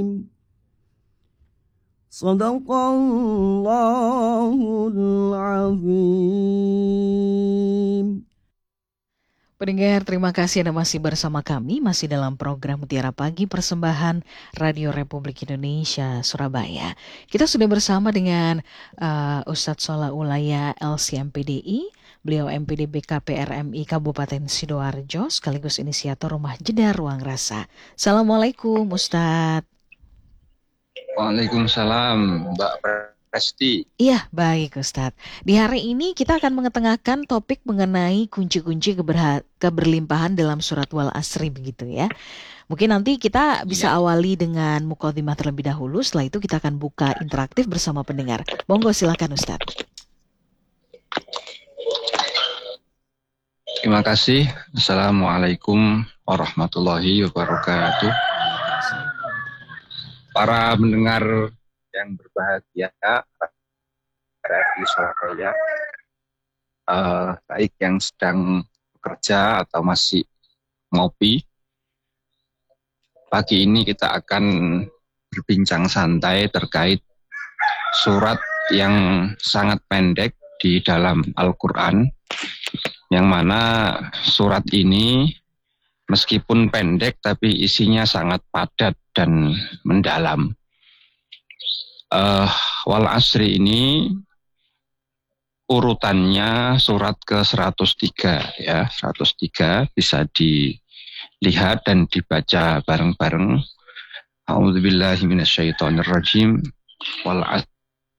Sadaqallahul azim. Pendengar, terima kasih Anda masih bersama kami, masih dalam program Mutiara Pagi persembahan Radio Republik Indonesia Surabaya. Kita sudah bersama dengan Ustadz Solah Ulaya LCMPDI, beliau MPD BKP RMI Kabupaten Sidoarjo, sekaligus inisiator Rumah Jeda Ruang Rasa. Assalamualaikum Ustadz. Waalaikumsalam Mbak Presti. Iya, baik Ustadz. Di hari ini kita akan mengetengahkan topik mengenai kunci-kunci keberlimpahan dalam surat Wal Asri begitu ya. Mungkin nanti kita bisa awali dengan mukadimah terlebih dahulu, setelah itu kita akan buka interaktif bersama pendengar. Monggo silakan Ustadz. Terima kasih. Assalamualaikum warahmatullahi wabarakatuh. Para pendengar yang berbahagia, RRI Surabaya, baik yang sedang bekerja atau masih ngopi, pagi ini kita akan berbincang santai terkait surat yang sangat pendek di dalam Al-Quran, yang mana surat ini meskipun pendek tapi isinya sangat padat dan mendalam. Wal Asri ini urutannya surat ke-103 ya, 103 bisa dilihat dan dibaca bareng-bareng. A'udzubillahi minasyaitonirrajim. Wal asri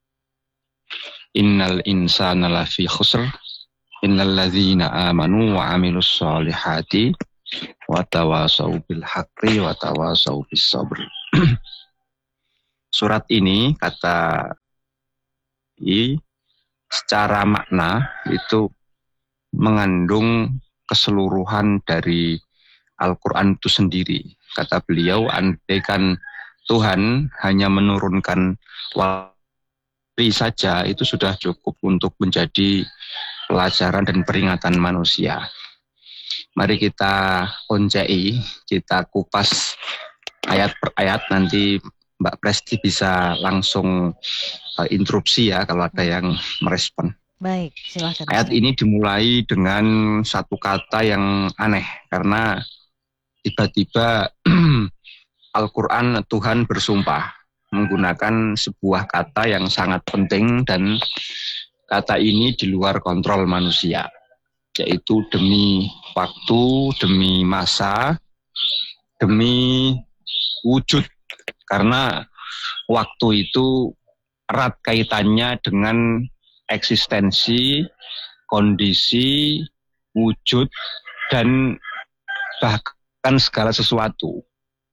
innal insana lafi khusr innal ladzina amanu wa amilus solihati wa tawasau bil haqqi wa tawasau bis sabr. Surat ini kata secara makna itu mengandung keseluruhan dari Al-Quran itu sendiri. Kata beliau, andaikan Tuhan hanya menurunkan wahyu saja, itu sudah cukup untuk menjadi pelajaran dan peringatan manusia. Mari kita oncei, kita kupas ayat per ayat, nanti Mbak Presti bisa langsung interupsi ya kalau ada yang merespon. Baik, silakan. Ayat ini dimulai dengan satu kata yang aneh, karena tiba-tiba Al-Quran Tuhan bersumpah menggunakan sebuah kata yang sangat penting, dan kata ini di luar kontrol manusia, yaitu demi waktu, demi masa, demi wujud. Karena waktu itu erat kaitannya dengan eksistensi, kondisi, wujud, dan bahkan segala sesuatu.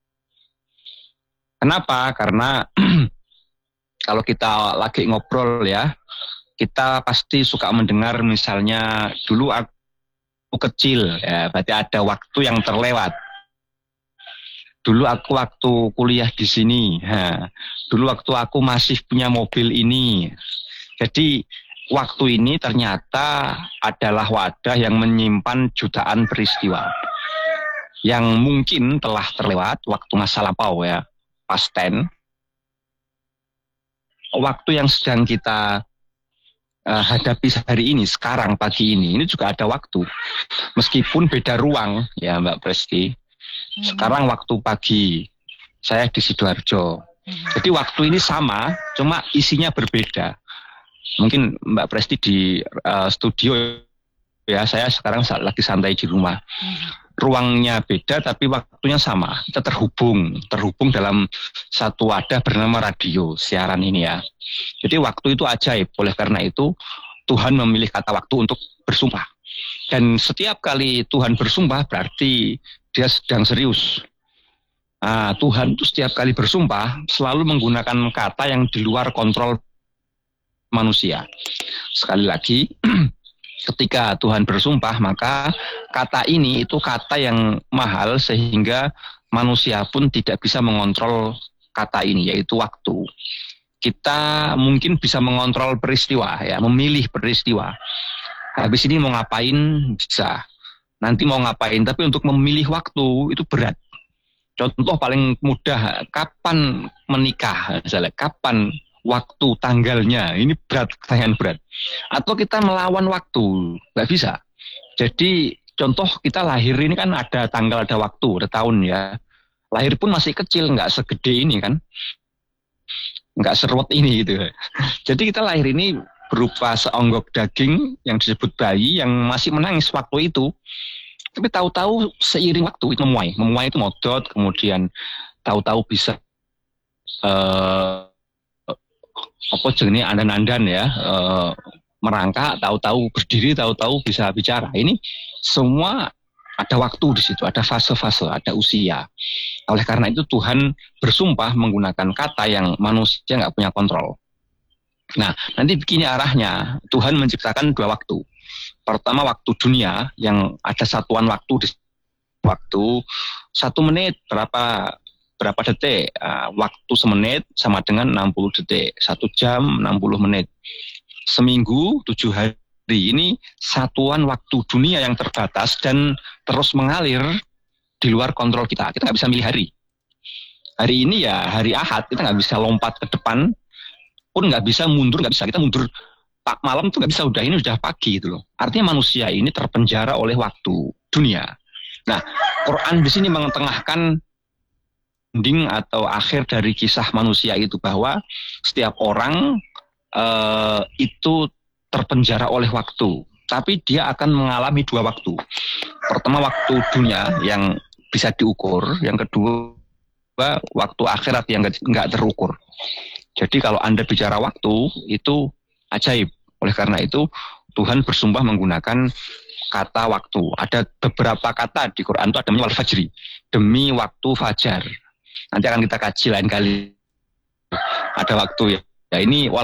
Kenapa? Karena kalau kita lagi ngobrol ya, kita pasti suka mendengar misalnya dulu aku kecil, ya berarti ada waktu yang terlewat. Dulu aku waktu kuliah di sini, dulu waktu aku masih punya mobil ini. Jadi waktu ini ternyata adalah wadah yang menyimpan jutaan peristiwa yang mungkin telah terlewat, waktu masa lampau ya, past tense. Waktu yang sedang kita hadapi hari ini, sekarang pagi ini juga ada waktu, meskipun beda ruang ya Mbak Presti. Sekarang waktu pagi, saya di Sidoarjo. Jadi waktu ini sama, cuma isinya berbeda. Mungkin Mbak Presti di studio ya, saya sekarang lagi santai di rumah. Ruangnya beda tapi waktunya sama. Kita terhubung dalam satu wadah bernama radio, siaran ini ya. Jadi waktu itu ajaib. Oleh karena itu Tuhan memilih kata waktu untuk bersumpah. Dan setiap kali Tuhan bersumpah berarti dia sedang serius. Tuhan itu setiap kali bersumpah selalu menggunakan kata yang di luar kontrol manusia. Sekali lagi, ketika Tuhan bersumpah, maka kata ini itu kata yang mahal sehingga manusia pun tidak bisa mengontrol kata ini, yaitu waktu. Kita mungkin bisa mengontrol peristiwa, ya, memilih peristiwa. Habis ini mau ngapain bisa, nanti mau ngapain, tapi untuk memilih waktu itu berat. Contoh paling mudah, kapan menikah, misalnya, kapan waktu tanggalnya, ini berat, pertanyaan berat. Atau kita melawan waktu, nggak bisa. Jadi contoh kita lahir ini kan ada tanggal, ada waktu, ada tahun ya. Lahir pun masih kecil, nggak segede ini kan, nggak seruat ini gitu. Jadi kita lahir ini berupa seonggok daging yang disebut bayi yang masih menangis waktu itu. Tapi tahu-tahu seiring waktu itu memuai itu modot, kemudian tahu-tahu bisa apa jenis andan-andan ya, merangkak, tahu-tahu berdiri, tahu-tahu bisa bicara. Ini semua ada waktu di situ, ada fase-fase, ada usia. Oleh karena itu Tuhan bersumpah menggunakan kata yang manusia nggak punya kontrol. Nah, nanti begini arahnya. Tuhan menciptakan 2 waktu. Pertama waktu dunia yang ada satuan waktu di waktu 1 menit berapa detik. Waktu semenit sama dengan 60 detik. 1 jam 60 menit. Seminggu 7 hari. Ini satuan waktu dunia yang terbatas dan terus mengalir di luar kontrol kita. Kita nggak bisa milih hari. Hari ini ya hari Ahad, kita nggak bisa lompat ke depan, pun nggak bisa mundur, nggak bisa. Kita mundur Pak malam tuh nggak bisa, udah ini udah pagi gitu loh. Artinya manusia ini terpenjara oleh waktu dunia. Nah, Quran di sini mengetengahkan ending atau akhir dari kisah manusia itu, bahwa setiap orang itu terpenjara oleh waktu, tapi dia akan mengalami 2 waktu. Pertama waktu dunia yang bisa diukur, yang kedua waktu akhirat yang nggak terukur. Jadi kalau Anda bicara waktu itu ajaib. Oleh karena itu Tuhan bersumpah menggunakan kata waktu. Ada beberapa kata di Quran itu ada wal fajri, demi waktu fajar. Nanti akan kita kaji lain kali. Ada waktu ya. Ya ini wal